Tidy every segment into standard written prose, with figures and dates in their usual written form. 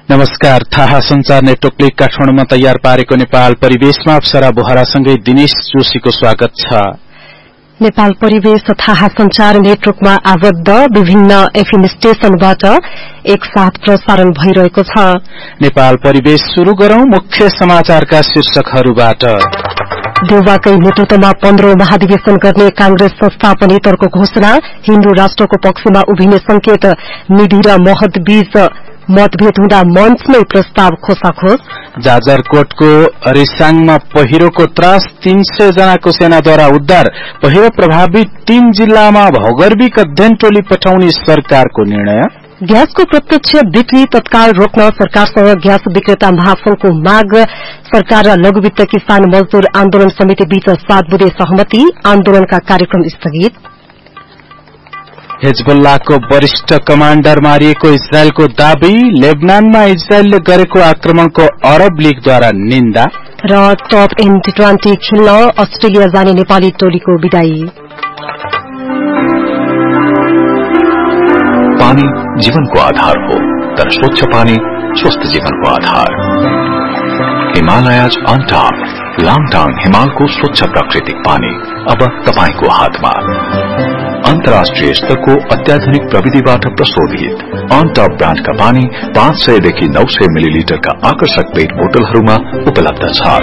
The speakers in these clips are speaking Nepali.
नमस्कार। थाहा संचार नेटवर्कले काठमाडौँमा तयार पारेको नेपाल परिवेशमा अप्सरा बोहरासँगै दिनेश जोशीको स्वागत छ। नेपाल परिवेश थाहा संचार नेटवर्कमा आबद्ध विभिन्न एफएम स्टेशनबाट एकसाथ प्रसारण भइरहेको छ। नेपाल परिवेश शुरू गरौं मुख्य समाचारका शीर्षकहरूबाट। देउवाकै नेतृत्वमा 15औं महाधिवेशन गर्ने कांग्रेस संस्थापनेतरको घोषणा, हिन्दू राष्ट्रको पक्षमा उभिने संकेत, निधि र महत बीच मतभेद हुँदा मञ्चमै प्रस्ताव खोसाखोस। जाजरकोटको रिसाङमा पहिरोको त्रास, 300 जनाको सेनाद्वारा उद्धार, पहिरो प्रभावित 3 जिल्लामा भौगर्भिक अध्ययन टोली पठाउने सरकारको निर्णय। ग्यासको प्रत्यक्ष बिक्री तत्काल रोक्न सरकारसँग ग्यास विक्रेता महासंघको माग, सरकार र लघुवित्त किसान मजदूर आन्दोलन समिति बीच 7 बुँदे सहमति, आन्दोलनका कार्यक्रम स्थगित। हिजबुल्लाहको वरिष्ठ कमाण्डर मारिएको इजरायलको दावी, लेबनानमा इजरायलले गरेको आक्रमणको अरब लीगद्वारा निन्दा र टप T20 खेल्न अस्ट्रेलिया जाने नेपाली टोलीको विदाई। पानी जीवनको आधार हो, तर स्वच्छ पानी स्वस्थ जीवनको आधार। हिमालयज अन टप लाङटाङ हिमालको स्वच्छ प्राकृतिक पानी अब तपाईको हातमा। अन्तर्राष्ट्रिय स्तरको अत्याधुनिक प्रविधिबाट प्रशोधित अन टप ब्रान्डका पानी 500 देखि 900 मिलिलिटरका आकर्षक पेट बोतलहरूमा उपलब्ध छ।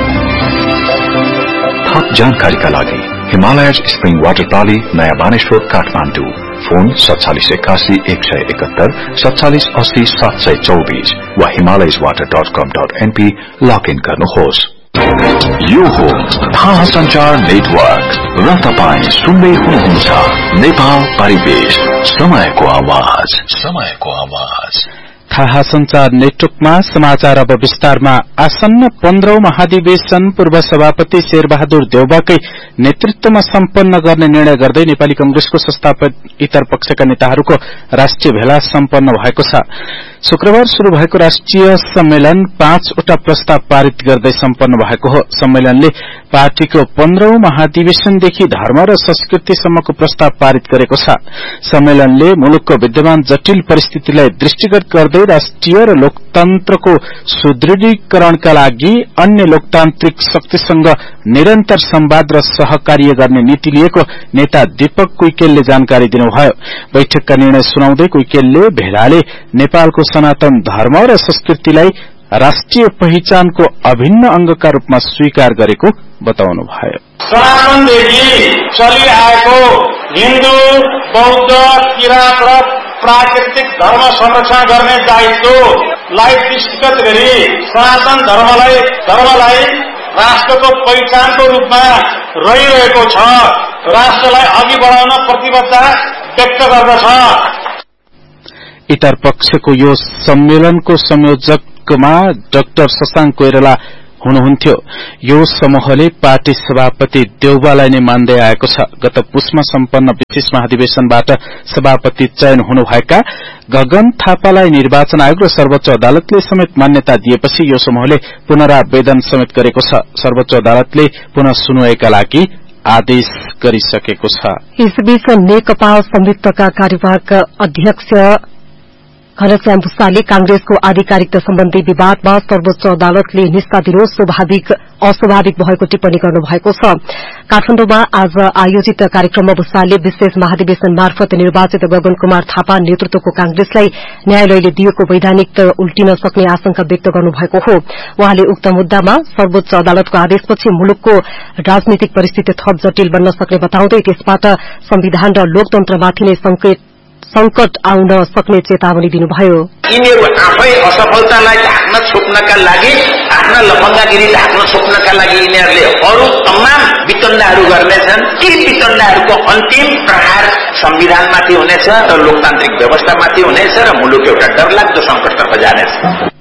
थप जानकारीका लागि हिमालयज स्प्रिङ वाटर प्रणाली, नयाँ बानेश्वर, काठमाडौँ। फोन 4781 171 47 80 724 वा himalayaswater.com.np लगइन गर्नुहोस्। यो हो थाहा संचार नेटवर्क र तपाईं सुन्दै हुनुहुन्छ नेपाल परिवेश, समयको आवाज, समयको आवाज। थाहा संचार नेटवर्कमा समाचार अब विस्तारमा। आसन्न 15औं महाधिवेशन पूर्व सभापति शेरबहादुर देउवाकै नेतृत्वमा सम्पन्न गर्ने निर्णय गर्दै नेपाली कांग्रेसको संस्थापक इतर पक्षका नेताहरूको राष्ट्रिय भेला सम्पन्न भएको छ। शुक्रबार शुरू भएको राष्ट्रिय सम्मेलन 5 वटा प्रस्ताव पारित गर्दै सम्पन्न भएको हो। सम्मेलनले पार्टीको 15औं महाधिवेशनदेखि धर्म र संस्कृतिसम्मको प्रस्ताव पारित गरेको छ। सम्मेलनले मुलुकको विद्यमान जटिल परिस्थितिलाई दृष्टिगत गर्दै राष्ट्रिय र लोकतन्त्रको सुदृढीकरणका लागि अन्य लोकतान्त्रिक शक्तिसँग निरन्तर संवाद र सहकार्य गर्ने नीति लिएको नेता दीपक कुइकेलले जानकारी दिनुभयो। बैठकका निर्णय सुनाउँदै कुइकेलले भेलाले नेपालको सनातन धर्म र संस्कृतिलाई राष्ट्रिय पहिचानको अभिन्न अंगका रूपमा स्वीकार गरेको बताउनुभयो। सनातनदेखि चलिआएको हिन्दू, बौद्ध, किराँत र प्राकृतिक धर्म संरक्षण गर्ने दायित्वलाई दृष्टिगत गरी सनातन धर्मलाई राष्ट्रको पहिचानको रूपमा रहिरहेको छ, राष्ट्रलाई अघि बढाउन प्रतिबद्धता व्यक्त गर्दछ। इतर पक्षको यो सम्मेलनको संयोजकमा डाक्टर शशाङ्क कोइराला हुनुहुन्थ्यो। यो समूहले पार्टी सभापति देउवालाई नै मान्दै आएको छ। गत पुसमा सम्पन्न विशेष महाधिवेशनबाट सभापति चयन हुनुभएका गगन थापालाई निर्वाचन आयोग र सर्वोच्च अदालतले समेत मान्यता दिएपछि यो समूहले पुनरावेदन समेत गरेको छ। सर्वोच्च अदालतले पुनः सुनवाईका लागि आदेश गरिसकेको छ। यसबीच नेकपा संयुक्तका कार्यवाहक अध्यक्ष घनश्याम भुसालले कांग्रेसको आधिकारिकता सम्बन्धी विवादमा सर्वोच्च अदालतले निस्ता दिनु अस्वाभाविक भएको टिप्पणी गर्नुभएको छ। काठमाडौँमा आज आयोजित कार्यक्रममा भुसालले विशेष महाधिवेशन मार्फत निर्वाचित गगन कुमार थापा नेतृत्वको कांग्रेसलाई न्यायालयले दिएको वैधानिकता उल्टिन सक्ने आशंका व्यक्त गर्नुभएको हो। उहाँले उक्त मुद्दामा सर्वोच्च अदालतको आदेशपछि मुलुकको राजनीतिक परिस्थिति थप जटिल बन्न सक्ने बताउँदै त्यसबाट संविधान र लोकतन्त्रमाथि नै संकट आउन सक्ने चेतावनी दिनुभयो। यिनीहरू आफै असफलतालाई ढाक्न छोप्नका लागि, आफ्ना लफङ्गागिरी ढाक्न छोप्नका लागि यिनीहरूले अरू तमाम वितण्डाहरू गर्नेछन्। ती वितण्डाहरूको अन्तिम प्रहार संविधानमाथि हुनेछ र लोकतान्त्रिक व्यवस्थामाथि हुनेछ र मुलुक एउटा डरलाग्दो संकटतर्फ जानेछ।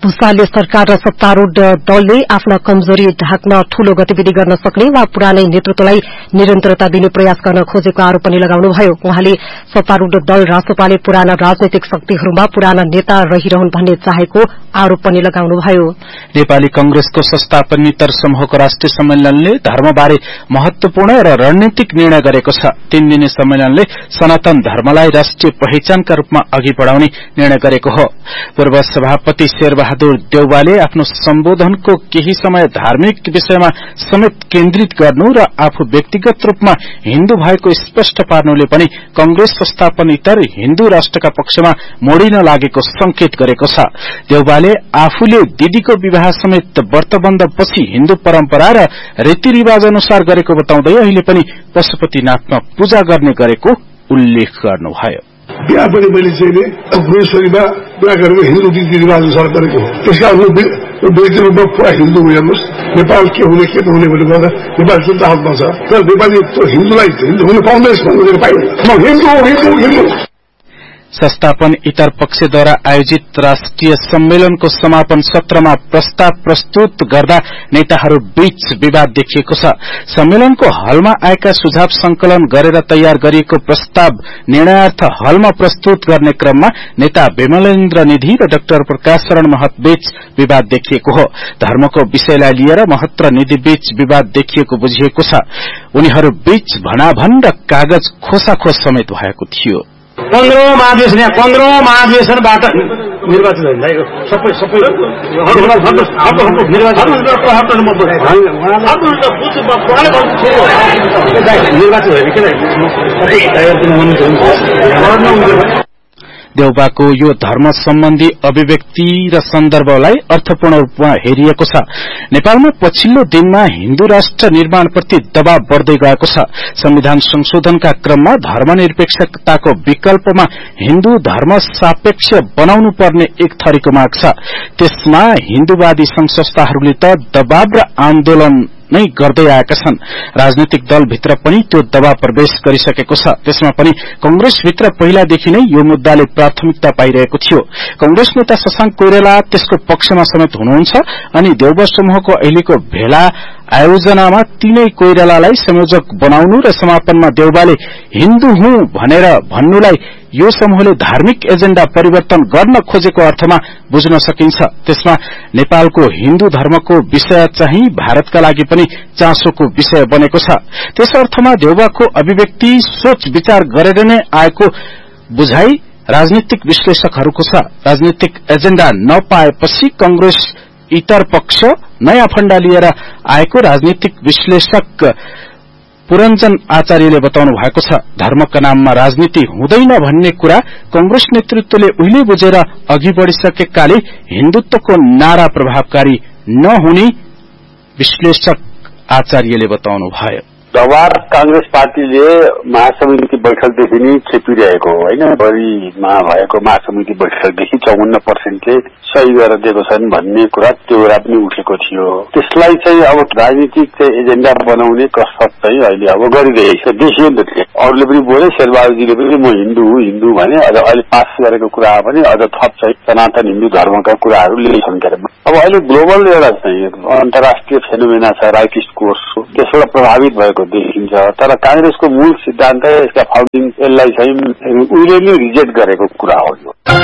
भूषालले सरकार र सत्तारूढ़ दलले आफ्ना कमजोरी ढाक्न ठूलो गतिविधि गर्न सक्ने वा पुरानै नेतृत्वलाई निरन्तरता दिने प्रयास गर्न खोजेको आरोप पनि लगाउनुभयो। उहाँले सत्तारूढ़ दल रासोपाले पुराना राजनैतिक शक्तिहरूमा पुराना नेता रहिरहन् भन्ने चाहेको आरोप पनि लगाउनुभयो। नेपाली कंग्रेसको संस्थापनेतर समूहको राष्ट्रिय सम्मेलनले धर्मबारे महत्वपूर्ण र रणनीतिक निर्णय गरेको छ। 3 दिने सम्मेलनले सनातन धर्मलाई राष्ट्रिय पहिचानका रूपमा अघि बढाउने निर्णय गरेको हो। पूर्व सभापति शेरबहादुर देउवाले आफ्नो सम्बोधनको केही समय धार्मिक विषयमा समेत केन्द्रित गर्नु र आफू व्यक्तिगत रूपमा हिन्दू भएको स्पष्ट पार्नुले पनि कंग्रेस संस्थापनेतर हिन्दू राष्ट्रका पक्षमा मोडिन लागेको संकेत गरेको छ। देउवाले आफूले दिदीको विवाह समेत व्रतबन्धपछि हिन्दू परम्परा र रीतिरिवाज अनुसार गरेको बताउँदै अहिले पनि पशुपतिनाथमा पूजा गर्ने गरेको उल्लेख गर्नुभयो। बिहा पनि मैले चाहिँ गुणेश्वरीमा बिहा गरेको हिन्दू रीतिरिवाज अनुसार गरेको हो। त्यसका व्यक्ति रूपमा पुरा हिन्दू हेर्नुहोस्। नेपाल के हुने के नहुने भन्ने गर्दा नेपाल जुन हालतमा छ, तर नेपाली हिन्दूलाई हिन्दू हुनु पाउँदैछ भन्ने पाइँदैन। हिन्दू संस्थापन इतर पक्षद्वारा आयोजित राष्ट्रिय सम्मेलनको समापन सत्रमा प्रस्ताव प्रस्तुत गर्दा नेताहरू बीच विवाद देखिएको छ। सम्मेलनको हलमा आएका सुझाव संकलन गरेर तयार गरिएको प्रस्ताव निर्णयार्थ हलमा प्रस्तुत गर्ने क्रममा नेता विमलेन्द्र निधि र डाक्टर प्रकाश शरण महत बीच विवाद देखिएको हो। धर्मको विषयलाई लिएर महत र निधि बीच विवाद देखिएको बुझिएको छ। उनीहरू बीच भनाभन र कागज खोसाखोस समेत भएको थियो। 15औं महाधिवेशनबाट निर्वाचित होइन सबै निर्वाचित देउबाको यो धर्म सम्बन्धी अभिव्यक्ति र सन्दर्भलाई अर्थपूर्ण रूपमा हेरिएको छ। नेपालमा पछिल्लो दिनमा हिन्दू राष्ट्र निर्माणप्रति दबाव बढ्दै गएको छ। संविधान संशोधनका क्रममा धर्मनिरपेक्षताको विकल्पमा हिन्दू धर्म सापेक्ष बनाउनु पर्ने एक थरीको माग छ। त्यसमा हिन्दूवादी संघ संस्थाहरूले त दबाव र आन्दोलन नै गर्दै आएका छन्। राजनैतिक दलभित्र पनि त्यो दबाव प्रवेश गरिसकेको छ। त्यसमा पनि कंग्रेसभित्र पहिलादेखि नै यो मुद्दाले प्राथमिकता पाइरहेको थियो। कंग्रेस नेता शशांक कोइराला त्यसको पक्षमा समेत हुनुहुन्छ अनि देउबा समूहको अहिलेको भेला आयोजनामा तीनै कोइरालालाई संयोजक बनाउनु र समापनमा देउबाले हिन्दू हुँ भनेर भन्नुलाई यो समूहले धार्मिक एजेण्डा परिवर्तन गर्न खोजेको अर्थमा बुझ्न सकिन्छ। त्यसमा नेपालको हिन्दू धर्मको विषय चाहिँ भारतका लागि पनि चासोको विषय बनेको छ। त्यस अर्थमा देउबाको अभिव्यक्ति सोच विचार गरेर नै आएको बुझाइ राजनीतिक विश्लेषकहरूको छ। राजनीतिक एजेण्डा नपाएपछि कंग्रेस इतर पक्ष नयाँ फण्डा लिएर आएको राजनीतिक विश्लेषक पुरञ्जन आचार्यले बताउनु भएको छ। धर्मका नाममा राजनीति हुँदैन भन्ने कुरा कंग्रेस नेतृत्वले उहिले बुझेर अघि बढ़िसकेकाले हिन्दुत्वको नारा प्रभावकारी नहुने विश्लेषक आचार्यले बताउनु भयो। दबार कांग्रेस पार्टीले महासमिति बैठकदेखि नै छेपिरहेको हो होइन। बढीमा भएको महासमिति बैठकदेखि 54%ले सही गरेर दिएको छन् भन्ने कुरा त्यो पनि उठेको थियो। त्यसलाई चाहिँ अब राजनीतिक एजेण्डा बनाउने कसरत चाहिँ अहिले अब गरिरहेछ। देखियो नि त, अरूले पनि बोले, शेरबहादुरजीले पनि म हिन्दू भने, अझ अहिले पास गरेको कुरा पनि अझ थप चाहिँ सनातन हिन्दू धर्मका कुराहरू ल्याइछन् के। अब अहिले ग्लोबल एउटा चाहिँ अन्तर्राष्ट्रिय फेनोमेना छ राइटिस्ट कोर्स, त्यसबाट प्रभावित भएको देखिन्छ। तर कांग्रेसको मूल सिद्धान्त यसका फाउन्डिङ यसलाई चाहिँ उहिले नै रिजेक्ट गरेको कुरा हो।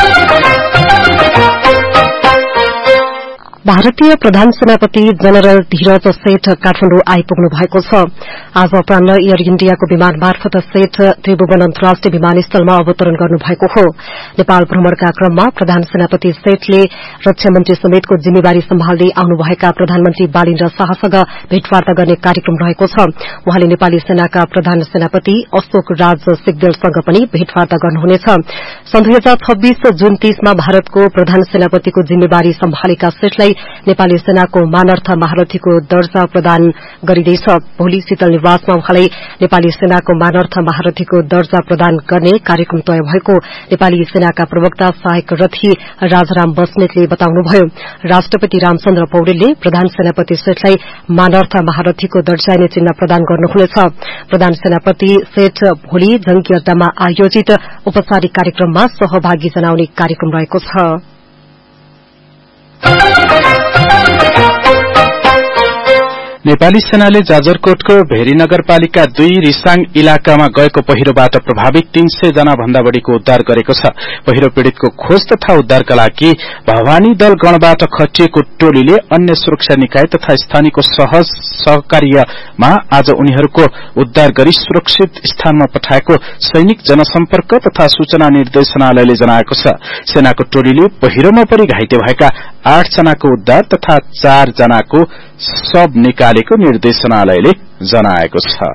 भारतीय प्रधान सेनापति जनरल धीरज सेठ काठमाडौँ आइपुग्नु भएको छ। आज अपराह्न एयर इण्डियाको विमान मार्फत सेठ त्रिभुवन अन्तर्राष्ट्रिय विमानस्थलमा अवतरण गर्नु भएको हो। नेपाल भ्रमणका क्रममा प्रधान सेनापति सेठले रक्षा मन्त्री समेतको जिम्मेवारी सम्हाल्दै आउनुभएका प्रधानमन्त्री बालिन्द्र शाहसँग भेटवार्ता गर्ने कार्यक्रम रहेको छ। उहाँले नेपाली सेनाका प्रधान सेनापति अशोक राज सिग्देलसँग पनि भेटवार्ता गर्नुहुनेछ। सन् 2026 जुन 30 मा भारतको प्रधान सेनापतिको जिम्मेवारी सम्हालेका सेठलाई नेपाली सेनाको मानर्थ महारथीको दर्जा प्रदान गरिँदैछ। भोलि शीतल निवासमा उहाँलाई नेपाली सेनाको मानर्थ महारथीको दर्जा प्रदान गर्ने कार्यक्रम तय भएको नेपाली सेनाका प्रवक्ता सहायक रथी राजाराम बस्नेतले बताउनुभयो। राष्ट्रपति रामचन्द्र पौडेलले प्रधान सेनापति सेठलाई मानर्थ महारथीको दर्जाने चिन्ह प्रदान गर्नुहुनेछ। प्रधान सेनापति सेठ भोलि जंगी अड्डामा आयोजित औपचारिक कार्यक्रममा सहभागी जनाउने कार्यक्रम रहेको छ। नेपाली सेनाले जाजरकोटको भेरी नगरपालिका 2 रिसाङ इलाकामा गएको पहिरोबाट प्रभावित 300 जना भन्दा बढ़ीको उद्धार गरेको छ। पहिरो पीड़ितको खोज तथा उद्धारका लागि भवानी दल गणबाट खटिएको टोलीले अन्य सुरक्षा निकाय तथा स्थानीयको सहकार्यमा आज उनीहरूको उद्धार गरी सुरक्षित स्थानमा पठाएको सैनिक जनसम्पर्क तथा सूचना निर्देशनालयले जनाएको छ। सेनाको टोलीले पहिरोमा परि घाइते भएका 8 जनाको उद्धार तथा 4 जनाको शव निकालेको निर्देशनालयले जनाएको छ।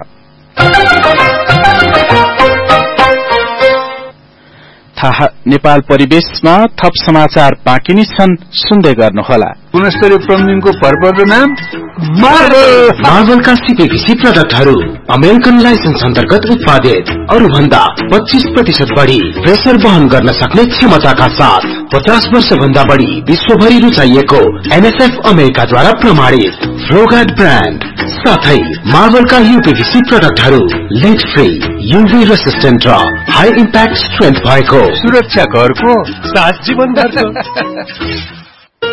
नेपाल परिवेशमा थप समाचार बाँकी नै छन्, सुन्दै गर्नुहोला। गुणस्तरीय प्लम्बिङको भरपर्दो नाम मार्बलका सीपीवीसी प्रोडक्टहरू अमेरिकन लाइसेन्स अन्तर्गत उत्पादित, अरूभन्दा 25% बढ़ी प्रेसर वहन गर्न सक्ने क्षमताका साथ 50 वर्ष भन्दा बढ़ी विश्वभरि रुचाइएको एनएसएफ अमेरिकाद्वारा प्रमाणित फ्लोगार्ड ब्रान्ड साथै मार्बलका यूपीवीसी प्रोडक्टहरू लिड फ्री, यूभी रेसिस्टेन्ट र हाई इम्प्याक्ट स्ट्रेन्थ भएको सुरक्षा घरको साथ जीवन गर्छ।